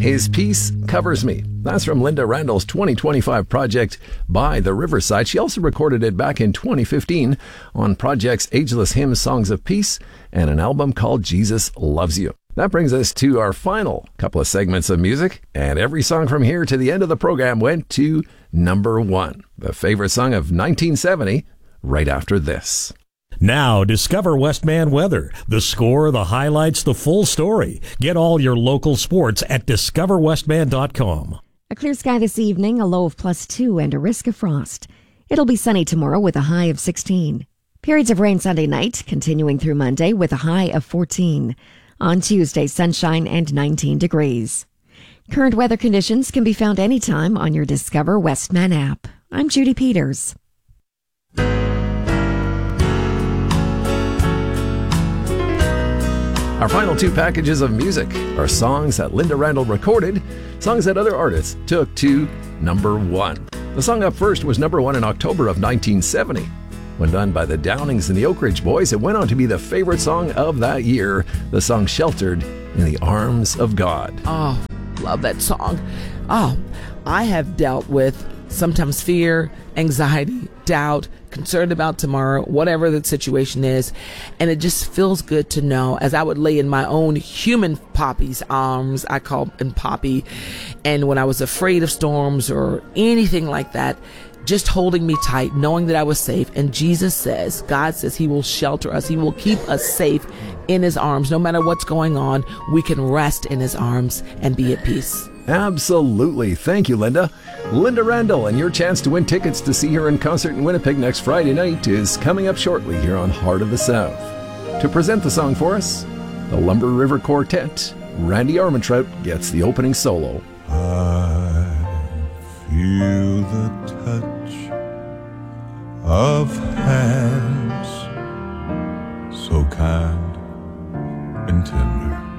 His Peace Covers Me. That's from Linda Randall's 2025 project By the Riverside. She also recorded it back in 2015 on projects Ageless Hymns, Songs of Peace, and an album called Jesus Loves You. That brings us to our final couple of segments of music, and every song from here to the end of the program went to number one, the favorite song of 1970, right after this. Now, discover Westman weather. The score, the highlights, the full story. Get all your local sports at discoverwestman.com. A clear sky this evening, a low of +2 and a risk of frost. It'll be sunny tomorrow with a high of 16. Periods of rain Sunday night, continuing through Monday with a high of 14. On Tuesday, sunshine and 19 degrees. Current weather conditions can be found anytime on your Discover Westman app. I'm Judy Peters. Our final two packages of music are songs that Linda Randall recorded, songs that other artists took to number one. The song up first was number one in October of 1970. When done by the Downings and the Oak Ridge Boys, it went on to be the favorite song of that year, the song Sheltered in the Arms of God. Oh, love that song. Oh, I have dealt with sometimes fear, anxiety, doubt, concerned about tomorrow, whatever the situation is. And it just feels good to know, as I would lay in my own human Poppy's arms, I call him Poppy. And when I was afraid of storms or anything like that, just holding me tight, knowing that I was safe. And Jesus says, God says he will shelter us. He will keep us safe in his arms. No matter what's going on, we can rest in his arms and be at peace. Absolutely. Thank you, Linda. Linda Randall, and your chance to win tickets to see her in concert in Winnipeg next Friday night is coming up shortly here on Heart of the South. To present the song for us, the Lumber River Quartet, Randy Armentrout gets the opening solo. I feel the touch of hands so kind and tender.